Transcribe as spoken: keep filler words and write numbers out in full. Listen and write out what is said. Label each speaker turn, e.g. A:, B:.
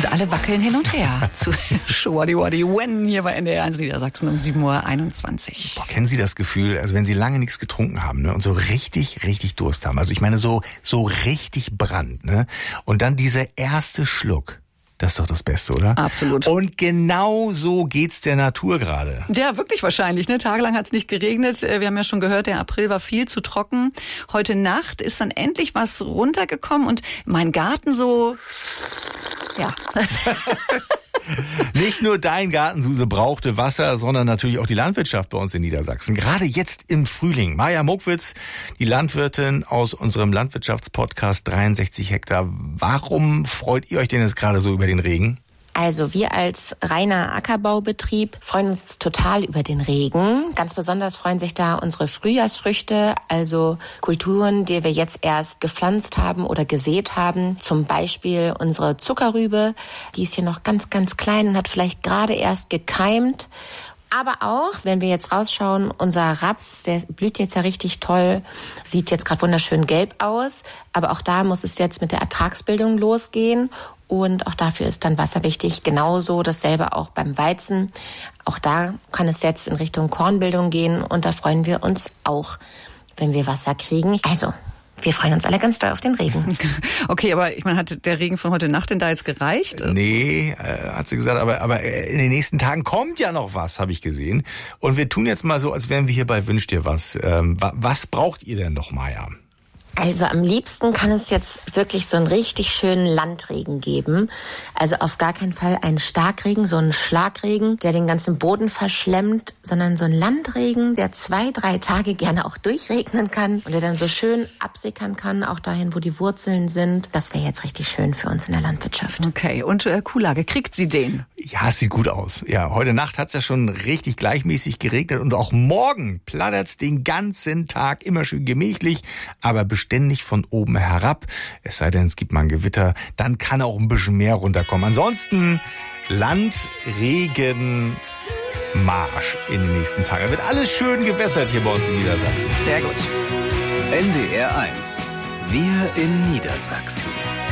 A: Und alle wackeln hin und her zu Schwaddy Waddy When hier bei N D R eins Niedersachsen um sieben Uhr einundzwanzig.
B: Boah, kennen Sie das Gefühl, also wenn Sie lange nichts getrunken haben, ne, und so richtig, richtig Durst haben, also ich meine so, so richtig Brand, ne, und dann dieser erste Schluck. Das ist doch das Beste, oder?
A: Absolut.
B: Und genau so geht's der Natur gerade.
A: Ja, wirklich wahrscheinlich. Ne? Tagelang hat es nicht geregnet. Wir haben ja schon gehört, der April war viel zu trocken. Heute Nacht ist dann endlich was runtergekommen und mein Garten so, ja.
B: Nicht nur dein Garten, Suse, brauchte Wasser, sondern natürlich auch die Landwirtschaft bei uns in Niedersachsen. Gerade jetzt im Frühling. Maja Mokwitz, die Landwirtin aus unserem Landwirtschaftspodcast dreiundsechzig Hektar. Warum freut ihr euch denn jetzt gerade so über den Regen?
C: Also wir als reiner Ackerbaubetrieb freuen uns total über den Regen. Ganz besonders freuen sich da unsere Frühjahrsfrüchte, also Kulturen, die wir jetzt erst gepflanzt haben oder gesät haben. Zum Beispiel unsere Zuckerrübe, die ist hier noch ganz, ganz klein und hat vielleicht gerade erst gekeimt. Aber auch, wenn wir jetzt rausschauen, unser Raps, der blüht jetzt ja richtig toll, sieht jetzt gerade wunderschön gelb aus. Aber auch da muss es jetzt mit der Ertragsbildung losgehen. Und auch dafür ist dann Wasser wichtig. Genauso dasselbe auch beim Weizen. Auch da kann es jetzt in Richtung Kornbildung gehen. Und da freuen wir uns auch, wenn wir Wasser kriegen. Also, wir freuen uns alle ganz doll auf den Regen.
A: Okay, aber ich meine, hat der Regen von heute Nacht denn da jetzt gereicht?
B: Nee, äh, hat sie gesagt, aber, aber in den nächsten Tagen kommt ja noch was, habe ich gesehen. Und wir tun jetzt mal so, als wären wir hier bei Wünsch dir was. Ähm, was braucht ihr denn noch, Maja?
C: Also am liebsten kann es jetzt wirklich so einen richtig schönen Landregen geben. Also auf gar keinen Fall einen Starkregen, so einen Schlagregen, der den ganzen Boden verschlemmt, sondern so ein Landregen, der zwei, drei Tage gerne auch durchregnen kann und der dann so schön absickern kann, auch dahin, wo die Wurzeln sind. Das wäre jetzt richtig schön für uns in der Landwirtschaft.
A: Okay, und äh, Kuhlage, kriegt sie den?
B: Ja, es sieht gut aus. Ja, heute Nacht hat's ja schon richtig gleichmäßig geregnet und auch morgen plattert's den ganzen Tag immer schön gemächlich, aber ständig von oben herab. Es sei denn, es gibt mal ein Gewitter, dann kann auch ein bisschen mehr runterkommen. Ansonsten Landregen Marsch in den nächsten Tagen. Da wird alles schön gewässert hier bei uns in Niedersachsen.
A: Sehr gut.
D: N D R eins. Wir in Niedersachsen.